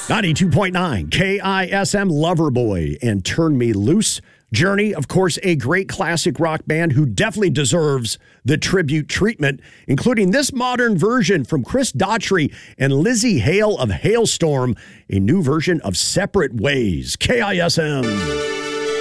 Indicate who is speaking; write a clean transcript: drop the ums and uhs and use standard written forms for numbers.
Speaker 1: 92.9 KISM, Loverboy and Turn Me Loose. Journey, of course, a great classic rock band who definitely deserves the tribute treatment, including this modern version from Chris Daughtry and Lizzie Hale of Hailstorm, a new version of Separate Ways. KISM.